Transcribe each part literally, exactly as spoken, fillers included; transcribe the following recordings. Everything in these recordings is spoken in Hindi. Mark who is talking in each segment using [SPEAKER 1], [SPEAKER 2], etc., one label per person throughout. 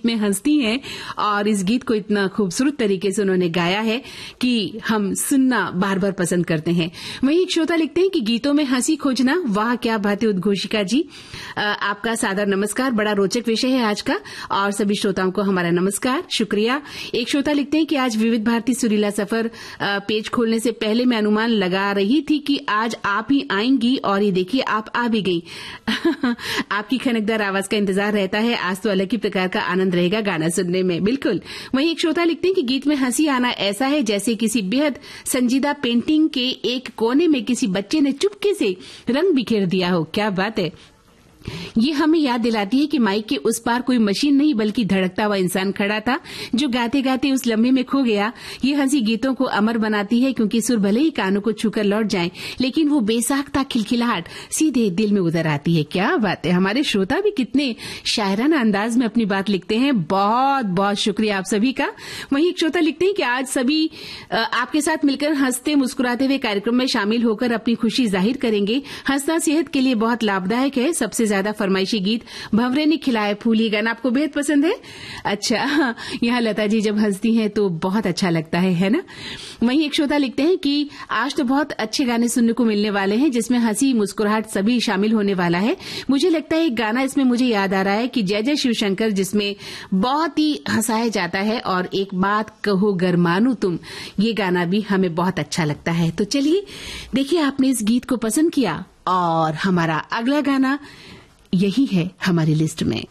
[SPEAKER 1] गीत में हंसती हैं और इस गीत को इतना खूबसूरत तरीके से उन्होंने गाया है कि हम सुनना बार बार पसंद करते हैं। वहीं एक श्रोता लिखते हैं कि गीतों में हंसी खोजना, वाह क्या बात है उद्घोषिका जी। आपका सादर नमस्कार, बड़ा रोचक विषय है आज का और सभी श्रोताओं को हमारा नमस्कार, शुक्रिया। एक श्रोता लिखते हैं कि आज विविध भारती सुरीला सफर पेज खोलने से पहले मैं अनुमान लगा रही थी कि आज आप ही आएंगी और ये देखिए आप आ भी गई। आपकी खनकदार आवाज का इंतजार रहता है, आज तो अलग ही प्रकार का आनंद रहेगा गाना सुनने में। बिल्कुल। वहीं एक श्रोता लिखते हैं कि गीत में हंसी आना ऐसा है जैसे किसी बेहद संजीदा पेंटिंग के एक कोने में किसी बच्चे ने चुपके से रंग बिखेर दिया हो। क्या बात है। ये हमें याद दिलाती है कि माइक के उस पार कोई मशीन नहीं बल्कि धड़कता हुआ इंसान खड़ा था जो गाते गाते उस लम्हे में खो गया। ये हंसी गीतों को अमर बनाती है क्योंकि सुर भले ही कानों को छूकर लौट जाएं, लेकिन वो बेसाख्ता खिलखिलाहट सीधे दिल में उतर आती है। क्या बात है। हमारे श्रोता भी कितने शायराना अंदाज में अपनी बात लिखते हैं। बहुत बहुत शुक्रिया आप सभी का। वहीं एक श्रोता लिखते हैं कि आज सभी आपके साथ मिलकर हंसते मुस्कुराते हुए कार्यक्रम में शामिल होकर अपनी खुशी जाहिर करेंगे। हंसना सेहत के लिए बहुत लाभदायक है। सबसे ज्यादा फरमाइशी गीत भंवरे ने खिलाए फूल, ये गाना आपको बेहद पसंद है। अच्छा, यहाँ लता जी जब हंसती हैं तो बहुत अच्छा लगता है, है ना। वहीं एक श्रोता लिखते हैं कि आज तो बहुत अच्छे गाने सुनने को मिलने वाले हैं जिसमें हंसी मुस्कुराहट सभी शामिल होने वाला है। मुझे लगता है एक गाना इसमें मुझे याद आ रहा है कि जय जय शिव शंकर, जिसमें बहुत ही हंसाया जाता है और एक बात कहो गर मानू तुम, ये गाना भी हमें बहुत अच्छा लगता है। तो चलिए देखिए, आपने इस गीत को पसंद किया और हमारा अगला गाना यही है हमारी लिस्ट में।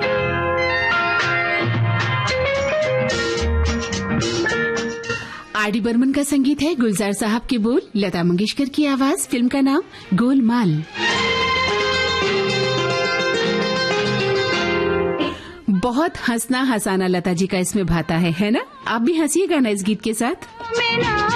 [SPEAKER 1] आर डी बर्मन का संगीत है, गुलजार साहब के बोल, लता मंगेशकर की आवाज, फिल्म का नाम गोलमाल। बहुत हंसना हंसाना लता जी का इसमें भाता है, है ना। आप भी हंसिएगा ना इस गीत के साथ।